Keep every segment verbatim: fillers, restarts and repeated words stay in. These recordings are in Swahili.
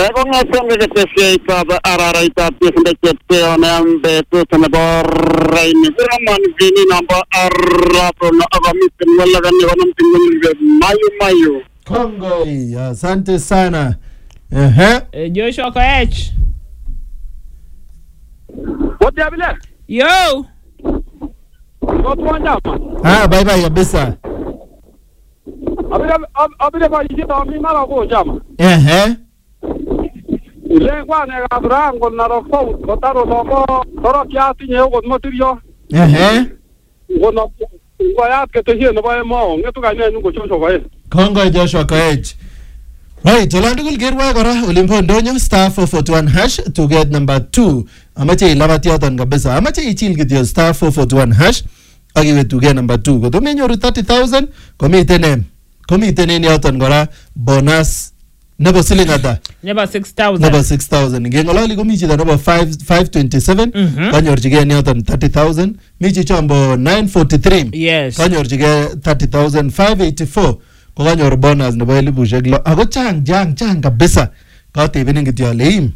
kung asang nagkasya ito, araray ito, pisindakit ang beto sa nabaray ni Raman, gini namba arapo na agamitin wala ganyan ng tingin mayo-mayo. Kongo, asante sana. Uh-huh. Joshua Koech. What do you Yo. What one down? Ah, bye bye kabisa. Abile abile ba yiti to mi mara ko jama. Eh Ile kwa ne ga brango na ro fo ko taro lo ko toro kya ti ne ko motirio. Eh Wono ko ya ke te hieno ba mo ngetu ga ne ngo chocho ba. Kongo Joshua Koech. Right, Olandugul Gerwa Gora, Olimpo Ndonyo, star four forty-one hash to get number two. Amache ilabati yoton kabisa. Amache ichil kityo star four forty-one hash. Agiwe to get number two. Koto menyoru thirty thousand. Komi itene. Komi itene ni yoton gora. Bonus. Nebo siling ata. Nebo six thousand. Nebo six thousand. Ngengolali komi chita nebo five twenty-seven. Mm-hmm. Kanyor chige ni yoton thirty thousand. Michi chombo nine forty-three. Yes. Kanyor chige thirty thousand. five eighty-four. Kwa kanyor bonus nebo elibushek lo. Ako chang, chang, chang kabisa. Kwa tibini ngityo leim.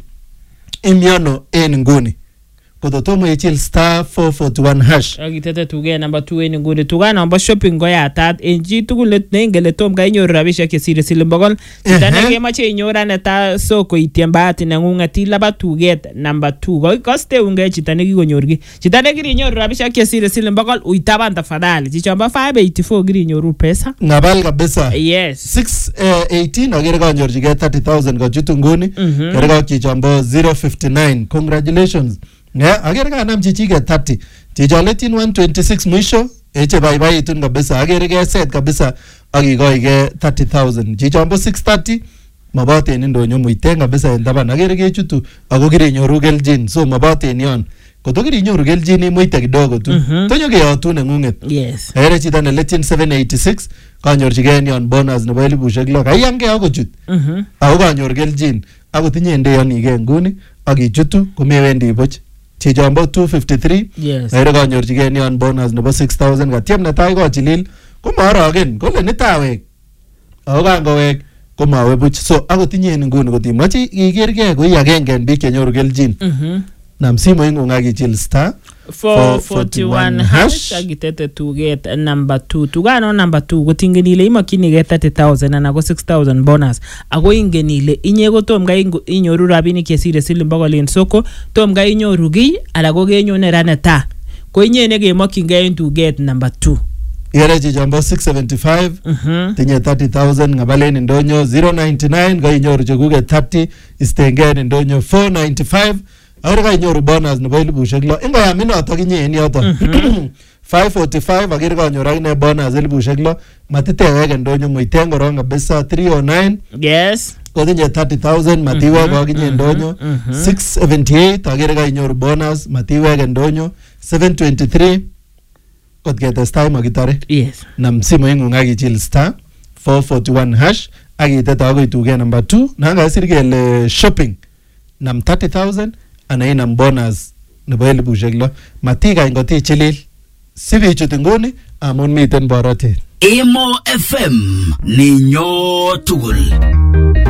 Imyono en nguni. Koto tomo ichil star four forty-one hash. Agitete tuge number two en nguni. Tuga namba shopping go ya tat. Enji tugulet ne ingele tom ka inyoru rabisha kesire silimbagol. Titane ke mache inyora neta soko itiembati na ngunga tilaba tuget number two. Kwa koste unge chitane ki konyorgi. Chitane kiri inyoru rabisha kesire silimbagol uitaba tafadhali. Chichamba five eighty-four kiri inyoru pesa. Ngabal kabisa. Yes. six eighteen agere kanyor chige thirty thousand kwa chutu nguni. Kere kwa chichamba zero fifty-nine. Congratulations. Yeah, agere ka nam chichige thirty. Chicholetin one twenty-six mwisho. Eche bye bye itun kabisa. Agere ke set kabisa. Agigoi ke thirty thousand. Chichombo six thirty. Mabate nindo nyomu itenga kabisa endaban. Agere ke chutu. Ako kiri nyoru geljin. So mabate nion. Koto kiri nyoru geljin ni muite kidogo tu. Mm-hmm. Tonyo ke yotu ne ngunget. Yes. Agere chita ne letin seven eighty-six. Kanyor chige nion bonus nebo elibushek lo. Kayange ako chut. Mhm. Ako kanyor geljin. Ako tinye ende yon ige nguni. Agi chutu kumewendi boch. Chichombo two fifty-three. Yes. Ere kanyor chige nion bonus nebo six thousand. Katiem netai ko chilil. Kumaragen. Kole nitawek. Ako kangowek. Kumawe buch. So ako tinye nguni kotim. Machi igerge ko iagenge en bik chenyoru geljin. Mhm. Nam simo ingo ngagichil star four forty-one hash agitete tuget number two. Tugano number two gotingenile imakinige thirty thousand ana go six thousand bonus. Ago ingenile inyego tom ga inyoru rabini kesire silimbagol soko tom ga inyoru gi ala go genyone raneta. Ko inyene ge makinge tuget number two. Yere chichombo six seventy-five. Mhm. Tinye thirty thousand ngabalen ndonyo zero ninety-nine ga inyoru cheguge thirty istenge ndonyo four ninety-five. Agere ka inyoru bonus nebo elibushek lo. Ingo ya minoto kinye en yoto. five forty-five agere ka inyoru ine bonus elibushek lo. Matiteweke ndonyo muitengo ronga besa three oh nine. Yes. Kodinye thirty thousand matiweke akinye ndonyo. six seventy-eight agere ka inyoru bonus matiweke ndonyo. seven twenty-three kot getestai makitare. Yes. Nam simo ingo ngagichil star four forty-one hash agiteta agoi tuge number two. Nanga sirgele shopping. Nam thirty thousand ana inam bonus nebo elibushek lo. Matika ingoti chilil. Sibi chutunguni amun miten borotet. Emo F M ninyo tugul.